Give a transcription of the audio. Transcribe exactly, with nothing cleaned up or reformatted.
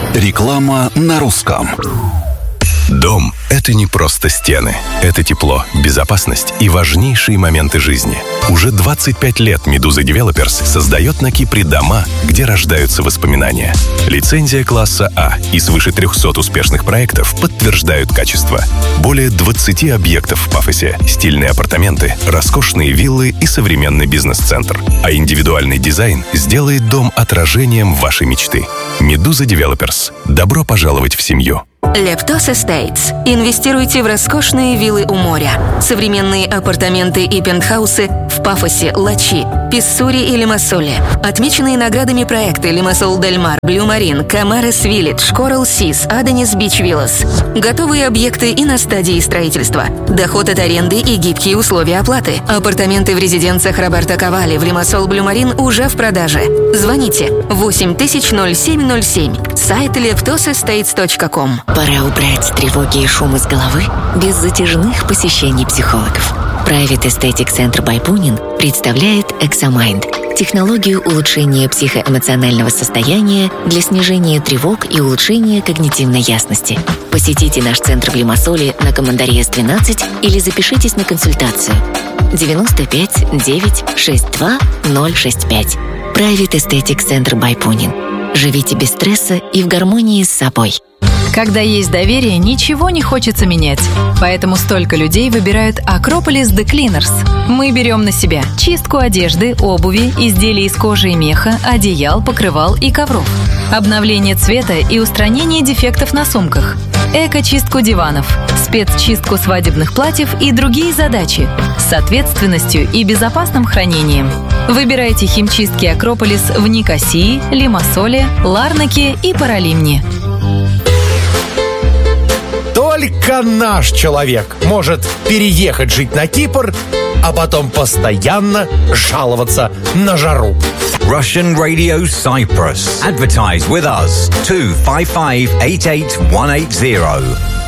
Реклама на русском. Дом – это не просто стены. Это тепло, безопасность и важнейшие моменты жизни. Уже двадцать пять лет «Медуза Девелоперс» создает на Кипре дома, где рождаются воспоминания. Лицензия класса А и свыше трехсот успешных проектов подтверждают качество. Более двадцати объектов в Пафосе, стильные апартаменты, роскошные виллы и современный бизнес-центр. А индивидуальный дизайн сделает дом отражением вашей мечты. «Медуза Девелоперс». Добро пожаловать в семью. Leptos Estates. Инвестируйте в роскошные виллы у моря, современные апартаменты и пентхаусы в Пафосе, Лачи, Писсури и Лимассоле. Отмеченные наградами проекты Лимассол Дель Мар, Блю Марин, Камарес Виллидж, Коралл Сис, Аденис Бич Виллас. Готовые объекты и на стадии строительства. Доход от аренды и гибкие условия оплаты. Апартаменты в резиденциях Роберто Кавали в Лимассол Блю Марин уже в продаже. Звоните восемь тысяч ноль семь ноль семь. Сайт leptos estates точка ком. Пора убрать тревоги и шум из головы без затяжных посещений психологов. Private Aesthetic Center by Punin представляет Examind – технологию улучшения психоэмоционального состояния для снижения тревог и улучшения когнитивной ясности. Посетите наш центр в Лимассоле на Командариес двенадцать или запишитесь на консультацию. девяносто пять девять шестьдесят два ноль шестьдесят пять. Private Aesthetic Center by Punin. Живите без стресса и в гармонии с собой. Когда есть доверие, ничего не хочется менять. Поэтому столько людей выбирают Acropolis The Cleaners. Мы берем на себя чистку одежды, обуви, изделий из кожи и меха, одеял, покрывал и ковров. Обновление цвета и устранение дефектов на сумках. Эко-чистку диванов, спецчистку свадебных платьев и другие задачи с ответственностью и безопасным хранением. Выбирайте химчистки Acropolis в Никосии, Лимассоле, Ларнаке и Паралимне. Только наш человек может переехать жить на Кипр, а потом постоянно жаловаться на жару. Russian Radio Cyprus. Advertise with us. two five five eight eight one eight zero.